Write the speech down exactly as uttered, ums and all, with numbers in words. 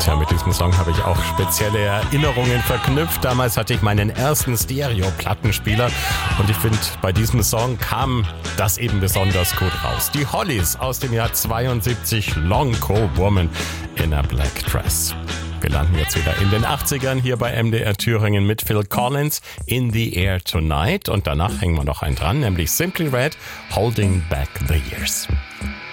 Tja, mit diesem Song habe ich auch spezielle Erinnerungen verknüpft. Damals hatte ich meinen ersten Stereo-Plattenspieler und ich finde, bei diesem Song kam das eben besonders gut raus. Die Hollies aus dem Jahr zweiundsiebzig, Long Cold Woman in a Black Dress. Wir landen jetzt wieder in den achtzigern hier bei M D R Thüringen mit Phil Collins, In the Air Tonight. Und danach hängen wir noch einen dran, nämlich Simply Red, Holding Back the Years.